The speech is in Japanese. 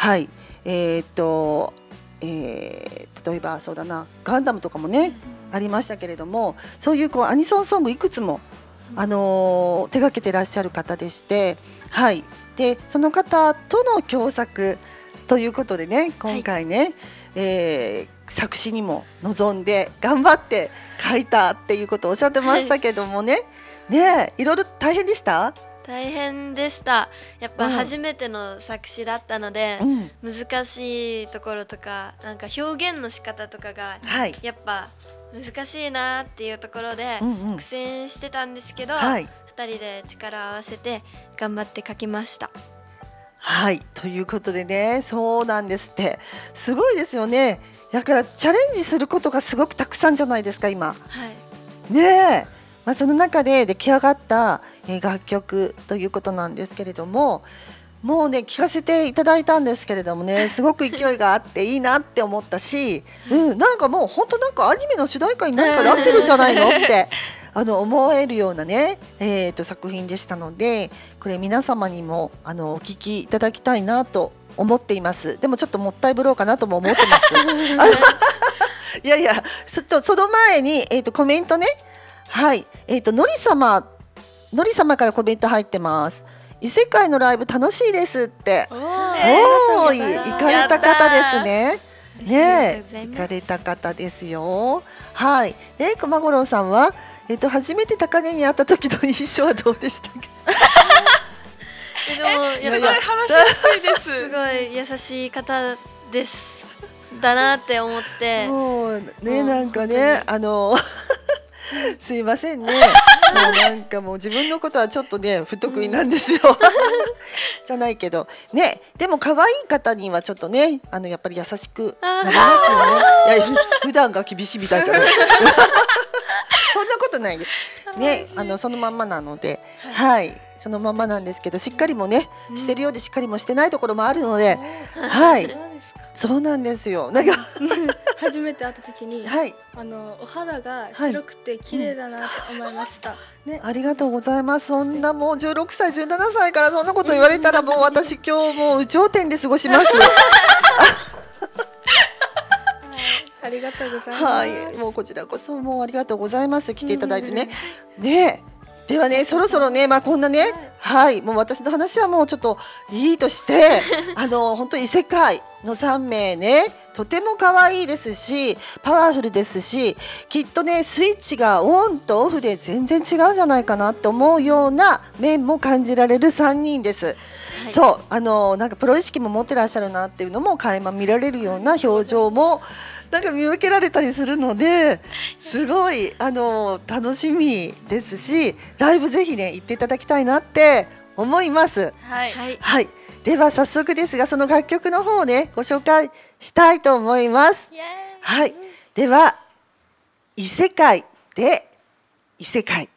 はい、例えばそうだな、ガンダムとかもね、ありましたけれども、そういうアニソンソングいくつも、手掛けてらっしゃる方でして、はい、でその方との共作ということでね、今回ね、作詞にも臨んで頑張って書いたっていうことをおっしゃってましたけどもね、いろいろ大変でした？ 大変でした。やっぱ初めての作詞だったので、難しいところとか、なんか表現の仕方とかがやっぱ難しいなっていうところで苦戦してたんですけど、2人で力を合わせて頑張って書きました。 はい、ということでね、そうなんですって。すごいですよね。だからチャレンジすることがすごくたくさんじゃないですか今。 はい。 ねえ。その中で出来上がった楽曲ということなんですけれども、もうね聞かせていただいたんですけれどもね、すごく勢いがあっていいなって思ったし、なんかもう本当なんかアニメの主題歌に何かなってるんじゃないのって思えるようなね、作品でしたので、これ皆様にもお聴きいただきたいなと思っています。でもちょっともったいぶろうかなとも思ってますいやいや、その前に、コメントね、はい、のり様からコメント入ってます。異世界のライブ楽しいですって。行かれた方ですね。行かれた方ですよ。はい。で、熊五郎さんは、初めて高根に会った時の印象はどうでしたか？ でもすごい話しやすいです。 すごい優しい方ですだなって思って。 もうね、なんかね、すいませんね。もうなんかもう自分のことはちょっとね不得意なんですよ。じゃないけどね、でも可愛い方にはちょっとね、やっぱり優しくなりますよね。いや普段が厳しいみたいじゃない。そんなことないね。そのまんまなので、はい、そのまんまなんですけど、しっかりもねしてるようでしっかりもしてないところもあるので、はい。そうなんですよ。なんか初めて会った時に、 はい、 お肌が白くて綺麗だなと思いました、ね。 ありがとうございます。そんなもう16歳17歳からそんなこと言われたら、もう私今日もう有頂天で過ごします。 ありがとうございます。 はい、もうこちらこそもうありがとうございます。来ていただいてね。ねえ。ではね、そろそろね、こんなね、はい、もう私の話はもうちょっといいとして、本当に異世界の3名ね、とても可愛いですし、パワフルですし、きっとね、スイッチがオンとオフで全然違うんじゃないかなって思うような面も感じられる3人です。はい、そう、なんかプロ意識も持ってらっしゃるなっていうのも垣間見られるような表情もなんか見受けられたりするので、すごい楽しみですし、ライブぜひね行っていただきたいなって思います。 はい、 はい、では早速ですが、その楽曲の方をねご紹介したいと思います。はい、では異世界で異世界。